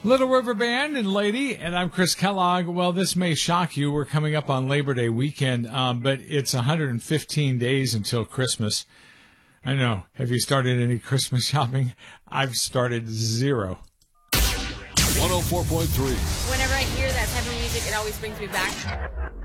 Little River Band and Lady, and I'm Chris Kellogg. Well, this may shock you. We're coming up on Labor Day weekend, but it's 115 days until Christmas. I know. Have you started any Christmas shopping? I've started 0. 104.3. Whenever I hear that type of music, it always brings me back